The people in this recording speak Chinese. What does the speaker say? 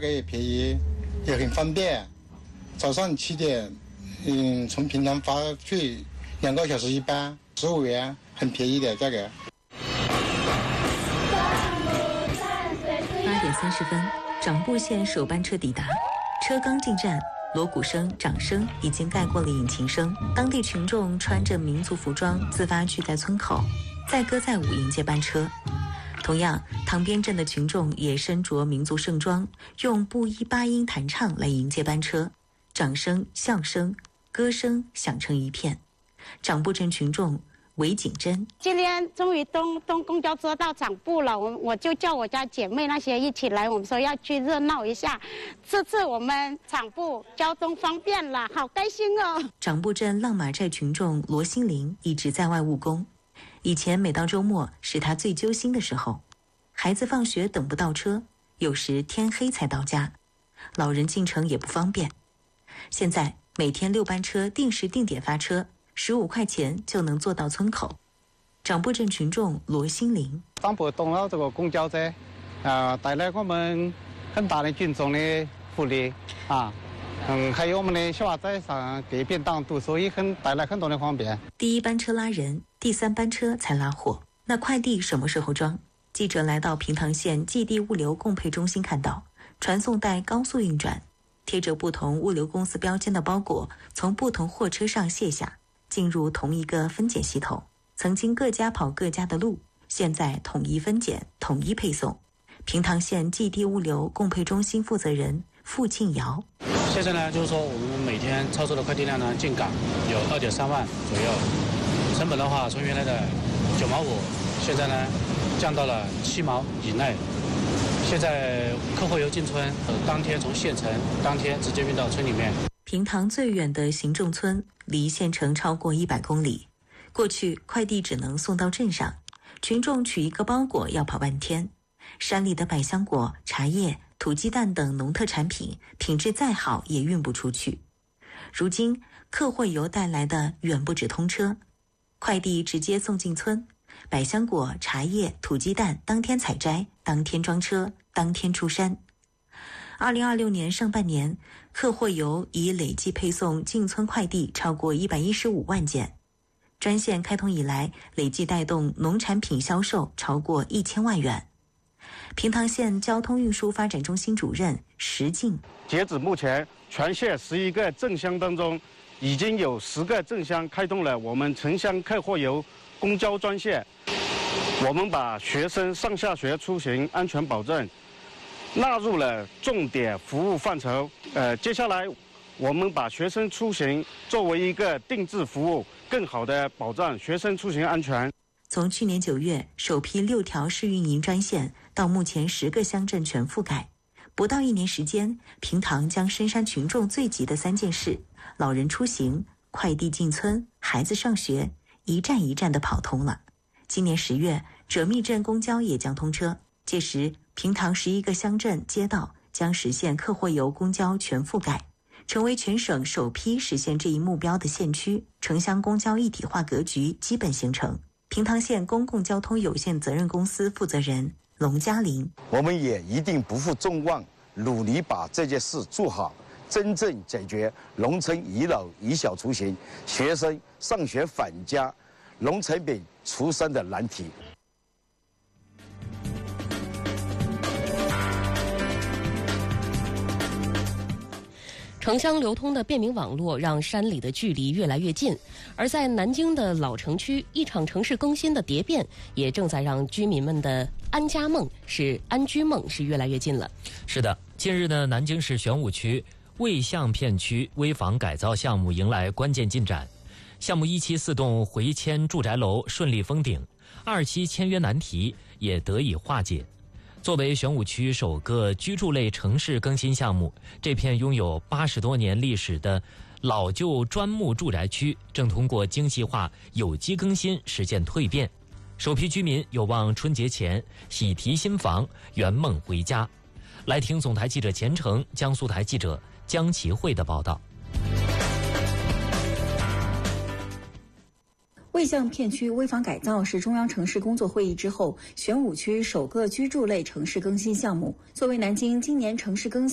格也便宜，也很方便。早上7点，从平潭发去2个小时一班，15元，很便宜的价格。 8点30分，长布线首班车抵达，车刚进站，锣鼓声、掌声已经盖过了引擎声。当地群众穿着民族服装，自发聚在村口，载歌载舞迎接班车。同样，塘边镇的群众也身着民族盛装，用布依八音弹唱来迎接班车，掌声、笑声、歌声响成一片。长布镇群众韦景珍， 今天终于东公交车到长布了，我就叫我家姐妹那些一起来，我们说要去热闹一下。这次我们长布交通方便了，好开心哦！ 长布镇浪马寨群众罗新林一直在外务工，以前每到周末是他最揪心的时候，孩子放学等不到车，有时天黑才到家，老人进城也不方便。现在每天6班车定时定点发车，15块钱就能坐到村口。长布镇群众罗新林， 长布动了这个公交车，带来我们很大的群众的福利啊，还有我们的小娃仔上给便当读书也带来很多的方便。 第1班车拉人，第3班车才拉货。那快递什么时候装？记者来到平塘县寄递物流供配中心看到，传送带高速运转，贴着不同物流公司标签的包裹从不同货车上卸下，进入同一个分拣系统。曾经各家跑各家的路，现在统一分拣，统一配送。平塘县寄递物流供配中心负责人付庆尧， 现在呢，就是说我们每天超售的快递量呢，进港有2.3万左右，成本的话从原来的9毛5，现在呢降到了7毛以内。现在客货邮进村，当天从县城当天直接运到村里面。 平塘最远的行政村离县城超过100公里，过去快递只能送到镇上，群众取一个包裹要跑半天。山里的百香果、茶叶、土鸡蛋等农特产品，品质再好也运不出去。如今客货邮带来的远不止通车，快递直接送进村，百香果、茶叶、土鸡蛋当天采摘，当天装车，当天出山。2026年上半年，客货邮已累计配送进村快递超过115万件。专线开通以来，累计带动农产品销售超过1000万元。平塘县交通运输发展中心主任石进， 截止目前，全县11个镇乡当中，已经有10个镇乡开通了我们城乡客货邮公交专线。我们把学生上下学出行安全保证纳入了重点服务范畴。接下来我们把学生出行作为一个定制服务，更好地保障学生出行安全。 从去年9月首批6条试运营专线到目前10个乡镇全覆盖，不到1年时间，平塘将深山群众最急的3件事：老人出行、快递进村、孩子上学，一站一站地跑通了。今年10月，者密镇公交也将通车，届时平塘11个乡镇街道将实现客货邮公交全覆盖，成为全省首批实现这一目标的县区，城乡公交一体化格局基本形成。平塘县公共交通有限责任公司负责人龙嘉林， 我们也一定不负众望，努力把这件事做好，真正解决农村一老一小出行、学生上学返家、农产品出山的难题。 城乡流通的便民网络让山里的距离越来越近，而在南京的老城区，一场城市更新的蝶变也正在让居民们的安家梦安居梦是越来越近了。 是的，近日呢，南京市玄武区卫象片区危房改造项目迎来关键进展，项目1期4栋回迁住宅楼顺利封顶，2期签约难题也得以化解。作为玄武区首个居住类城市更新项目，这片拥有80多年历史的老旧砖木住宅区正通过精细化有机更新实现蜕变，首批居民有望春节前喜提新房，圆梦回家。来听总台记者钱程、江苏台记者江其慧的报道。 卫象片区危房改造是中央城市工作会议之后玄武区首个居住类城市更新项目。作为南京今年城市更新